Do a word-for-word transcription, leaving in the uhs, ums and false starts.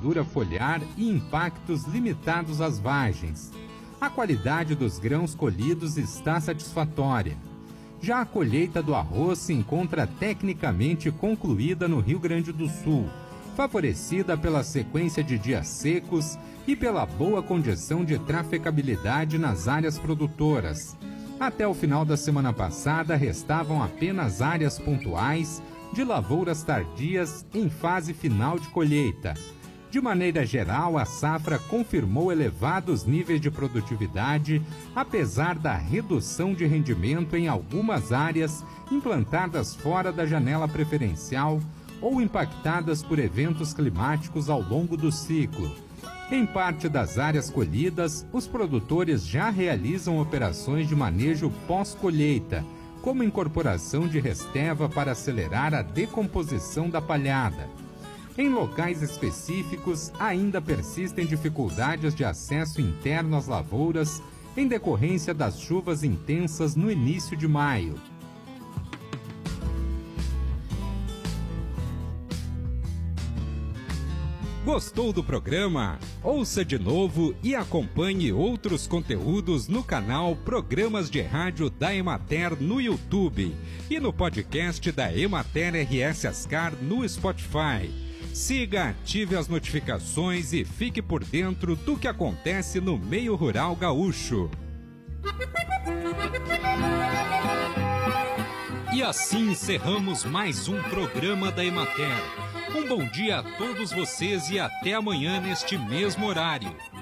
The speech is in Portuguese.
gordura foliar e impactos limitados às vagens. A qualidade dos grãos colhidos está satisfatória. Já a colheita do arroz se encontra tecnicamente concluída no Rio Grande do Sul, favorecida pela sequência de dias secos e pela boa condição de trafegabilidade nas áreas produtoras. Até o final da semana passada, restavam apenas áreas pontuais de lavouras tardias em fase final de colheita. De maneira geral, a safra confirmou elevados níveis de produtividade, apesar da redução de rendimento em algumas áreas implantadas fora da janela preferencial ou impactadas por eventos climáticos ao longo do ciclo. Em parte das áreas colhidas, os produtores já realizam operações de manejo pós-colheita, como incorporação de resteva para acelerar a decomposição da palhada. Em locais específicos, ainda persistem dificuldades de acesso interno às lavouras em decorrência das chuvas intensas no início de maio. Gostou do programa? Ouça de novo e acompanhe outros conteúdos no canal Programas de Rádio da Emater no YouTube e no podcast da Emater R S Ascar no Spotify. Siga, ative as notificações e fique por dentro do que acontece no meio rural gaúcho. E assim encerramos mais um programa da Emater. Um bom dia a todos vocês e até amanhã neste mesmo horário.